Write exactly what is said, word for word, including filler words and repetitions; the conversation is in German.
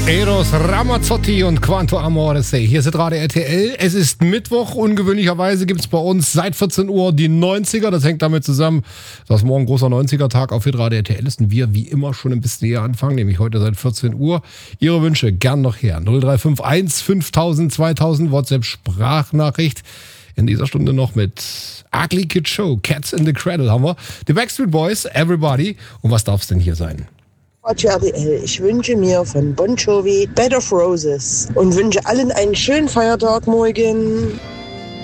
Eros Ramazzotti und Quanto Amore Sei. Hier ist Radio R T L. Es ist Mittwoch. Ungewöhnlicherweise gibt es bei uns seit vierzehn Uhr die neunziger. Das hängt damit zusammen, dass morgen ein großer neunziger-Tag auf Radio R T L ist und wir wie immer schon ein bisschen eher anfangen, nämlich heute seit vierzehn Uhr. Ihre Wünsche gern noch her. null drei fünf eins fünftausend zweitausend WhatsApp-Sprachnachricht. In dieser Stunde noch mit Ugly Kid Show, Cats in the Cradle haben wir. The Backstreet Boys, Everybody. Und was darf es denn hier sein? R T L. Ich wünsche mir von Bon Jovi Bed of Roses und wünsche allen einen schönen Feiertag morgen.